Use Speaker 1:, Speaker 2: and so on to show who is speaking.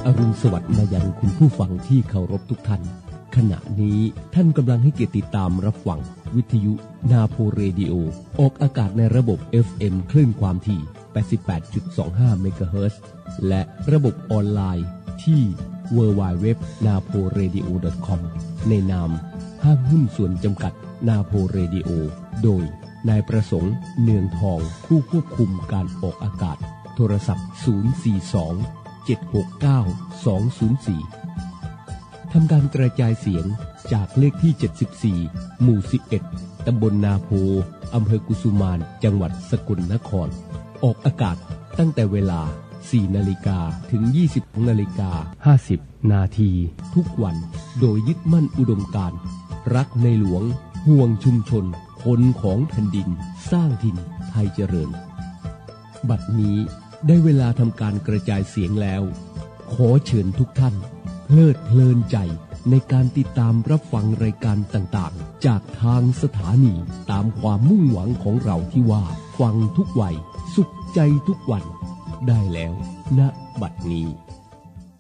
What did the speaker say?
Speaker 1: อรุณสวัสดิ์มายังคุณผู้ฟังที่เคารพทุกท่านขณะนี้ท่านกำลังให้เกียรติติดตามรับฟังวิทยุนาโพเรดิโอออกอากาศในระบบ FM คลื่นความถี่ 88.25 เมกะเฮิรตซ์และระบบออนไลน์ที่ www.naporadio.com ในนามห้างหุ้นส่วนจำกัดนาโพเรดิโอโดยนายประสงค์เนืองทองผู้ควบคุมการออกอากาศโทรศัพท์ 042-769-204 ทำการกระจายเสียงจากเลขที่ 74 หมู่ 11 ตำบลนาโพ อำเภอกุสุมาน จังหวัดสกลนคร ออกอากาศตั้งแต่เวลา 4 นาฬิกาถึง 20 นาฬิกา 50 นาทีทุกวันโดยยึดมั่นอุดมการณ์รักในหลวงห่วงชุมชนคนของแผ่นดินสร้างถิ่นไทยเจริญบัดนี้ได้เวลาทำการกระจายเสียงแล้วขอเชิญทุกท่านเพลิดเพลินใจในการติดตามรับฟังรายการต่างๆจากทางสถานีตามความมุ่งหวังของเราที่ว่าฟังทุกวัยสุขใจทุกวันได้แล้วณบัดนี้